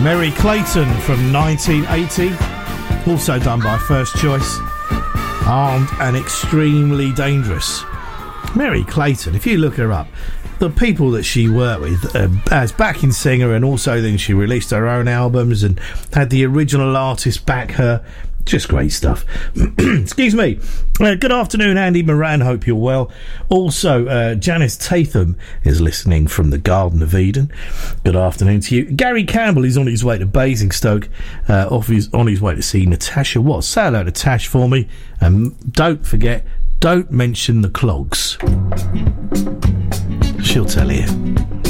Mary Clayton from 1980, also done by First Choice. Armed and Extremely Dangerous. Mary Clayton, if you look her up, the people that she worked with as backing singer, and also then she released her own albums and had the original artist back her. Just great stuff. Excuse me. Good afternoon, Andy Moran. Hope you're well. Also, Janice Tatham is listening from the Garden of Eden. Good afternoon to you. Gary Campbell is on his way to Basingstoke, on his way to see Natasha Watts. Say hello to Tash for me. And don't forget, don't mention the clogs. She'll tell you.